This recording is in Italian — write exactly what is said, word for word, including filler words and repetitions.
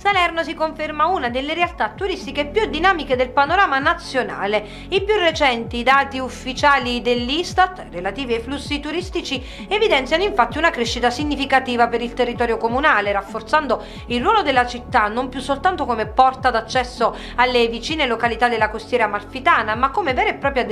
Salerno si conferma una delle realtà turistiche più dinamiche del panorama nazionale. I più recenti dati ufficiali dell'Istat relativi ai flussi turistici evidenziano infatti una crescita significativa per il territorio comunale, rafforzando il ruolo della città non più soltanto come porta d'accesso alle vicine località della costiera amalfitana, ma come vera e propria